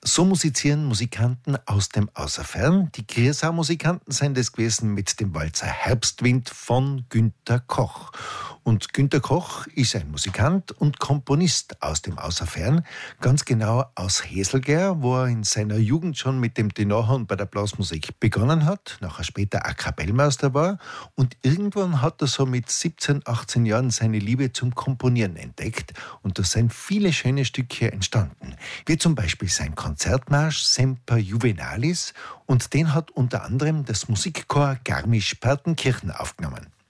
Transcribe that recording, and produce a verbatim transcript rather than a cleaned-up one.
So musizieren Musikanten aus dem Außerfern. Die Griersau-Musikanten sind es gewesen mit dem Walzer Herbstwind von Günter Koch. Und Günter Koch ist ein Musikant und Komponist aus dem Außerfern, ganz genau aus Heselger, wo er in seiner Jugend schon mit dem Tenorhorn bei der Blasmusik begonnen hat, nachher später auch Kapellmeister war und irgendwann hat er so mit siebzehn, achtzehn Jahren seine Liebe zum Komponieren entdeckt und da sind viele schöne Stücke entstanden, wie zum Beispiel sein Konzertmarsch Semper Juvenalis und den hat unter anderem das Musikchor Garmisch-Partenkirchen aufgenommen.